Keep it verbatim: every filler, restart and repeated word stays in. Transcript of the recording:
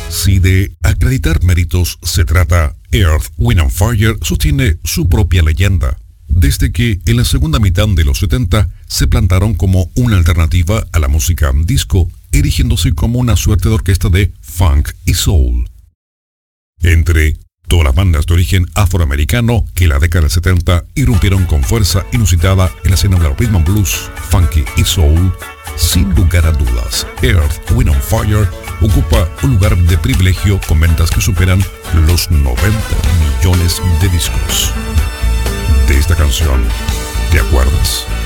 Si de acreditar méritos se trata, Earth, Wind and Fire sostiene su propia leyenda. Desde que en la segunda mitad de los setenta se plantaron como una alternativa a la música disco, erigiéndose como una suerte de orquesta de funk y soul. Entre todas las bandas de origen afroamericano que en la década del setenta irrumpieron con fuerza inusitada en la escena del rhythm and blues, funky y soul, sin lugar a dudas, Earth, Wind and Fire ocupa un lugar de privilegio con ventas que superan los noventa millones de discos. De esta canción, ¿te acuerdas?